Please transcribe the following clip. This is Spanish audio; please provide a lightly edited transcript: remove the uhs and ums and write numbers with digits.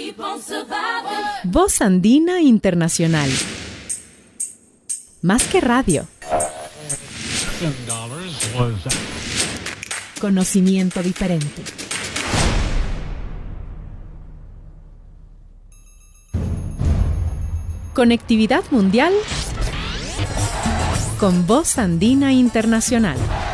Voz Andina Internacional. Más que radio. Conocimiento diferente. Conectividad mundial con Voz Andina Internacional.